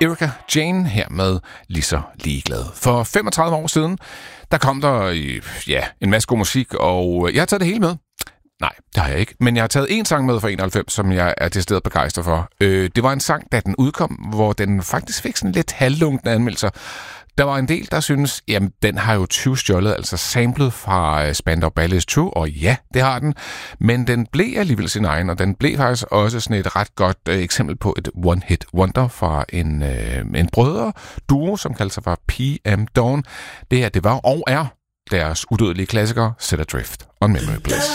Erika Jane her med Lige så ligeglad. For 35 år siden, der kom der en masse god musik, og jeg har taget det hele med. Nej, det har jeg ikke. Men jeg har taget en sang med fra 91, som jeg er decideret begejstret for. Det var en sang, da den udkom, hvor den faktisk fik sådan lidt halvlunkende anmeldelser. Der var en del, der synes, jamen, den har jo 20 stjålet, altså samlet fra Spandau Ballet's True, og ja, det har den. Men den blev alligevel sin egen, og den blev faktisk også sådan et ret godt eksempel på et one-hit wonder fra en brødre-duo, som kaldte sig for PM Dawn. Det her, det var og er deres udødelige klassiker, Set Adrift on Memory Bliss.